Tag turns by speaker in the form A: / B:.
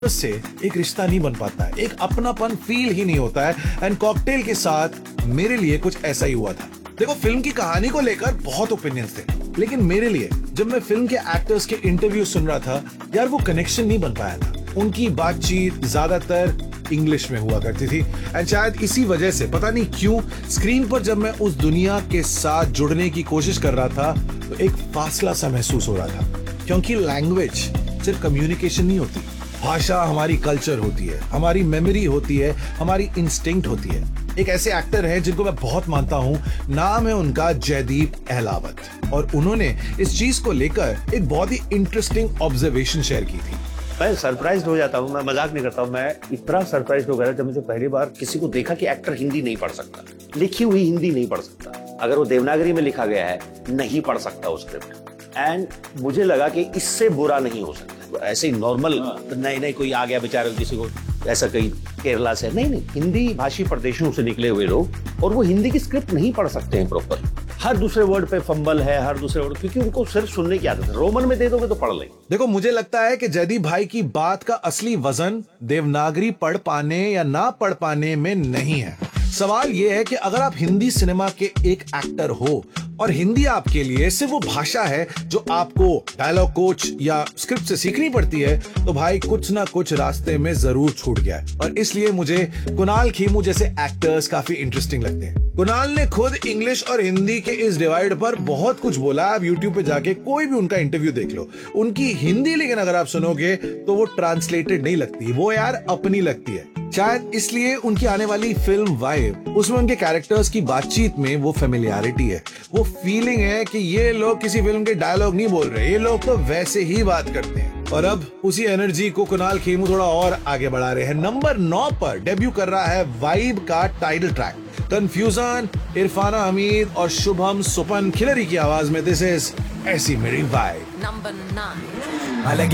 A: से एक रिश्ता नहीं बन पाता है, एक अपनापन फील ही नहीं होता है। एंड कॉकटेल के साथ मेरे लिए कुछ ऐसा ही हुआ था। देखो, फिल्म की कहानी को लेकर बहुत ओपिनियंस थे, लेकिन मेरे लिए जब मैं फिल्म के एक्टर्स के इंटरव्यू सुन रहा था, यार वो कनेक्शन नहीं बन पाया था। उनकी बातचीत ज्यादातर इंग्लिश में हुआ करती थी एंड शायद इसी वजह से, पता नहीं क्यों, स्क्रीन पर जब मैं उस दुनिया के साथ जुड़ने की कोशिश कर रहा था तो एक फासला सा महसूस हो रहा था। क्योंकि लैंग्वेज सिर्फ कम्युनिकेशन नहीं होती, भाषा हमारी कल्चर होती है, हमारी मेमोरी होती है, हमारी इंस्टिंक्ट होती है। एक ऐसे एक्टर हैं जिनको मैं बहुत मानता हूं, नाम है उनका जयदीप अहलावत, और उन्होंने इस चीज को लेकर एक बहुत ही इंटरेस्टिंग ऑब्जर्वेशन शेयर की थी।
B: मैं सरप्राइज हो जाता हूँ, मैं मजाक नहीं करता हूँ, मैं इतना सरप्राइज हो गया जब मुझे पहली बार किसी को देखा कि एक्टर हिंदी नहीं पढ़ सकता, लिखी हुई हिंदी नहीं पढ़ सकता, अगर वो देवनागरी में लिखा गया है नहीं पढ़ सकता वो स्क्रिप्ट। एंड मुझे लगा कि इससे बुरा नहीं हो सकता। ऐसे ही नॉर्मल नहीं कोई आ गया बेचारे, किसी को ऐसा कहीं केरला से, नहीं, हिंदी भाषी प्रदेशों से निकले हुए लोग, और वो हिंदी की स्क्रिप्ट नहीं पढ़ सकते हैं प्रॉपर। हर दूसरे वर्ड पे फंबल है, हर दूसरे वर्ड, क्योंकि उनको सिर्फ सुनने की आदत है। रोमन में दे दोगे तो पढ़ लेंगे।
A: देखो, मुझे लगता है कि जयदीप भाई की बात का असली वजन देवनागरी पढ़ पाने या ना पढ़ पाने में नहीं है। सवाल यह है कि अगर आप हिंदी सिनेमा के एक एक्टर हो और हिंदी आपके लिए सिर्फ वो भाषा है जो आपको डायलॉग कोच या स्क्रिप्ट से सीखनी पड़ती है, तो भाई कुछ ना कुछ रास्ते में जरूर छूट गया है। और इसलिए मुझे कुणाल खेमू जैसे एक्टर्स काफी इंटरेस्टिंग लगते हैं। कुणाल ने खुद इंग्लिश और हिंदी के इस डिवाइड पर बहुत कुछ बोला। आप यूट्यूब पे जाके कोई भी उनका इंटरव्यू देख लो, उनकी हिंदी लेकिन अगर आप सुनोगे तो वो ट्रांसलेटेड नहीं लगती, वो यार अपनी लगती है। शायद इसलिए उनकी आने वाली फिल्म वाइब, उसमें उनके कैरेक्टर्स की बातचीत में वो फेमिलियरिटी है, वो फीलिंग है कि ये लोग किसी फिल्म के डायलॉग नहीं बोल रहे, ये लोग तो वैसे ही बात करते हैं। और अब उसी एनर्जी को कुणाल खेमू थोड़ा और आगे बढ़ा रहे हैं। नंबर 9 पर डेब्यू कर रहा है वाइब का title track confusion, Irfana Hamid और शुभम सुपन खिलरी की आवाज में। दिस इज ऐसी मेरी वाइब।
C: नंबर 9।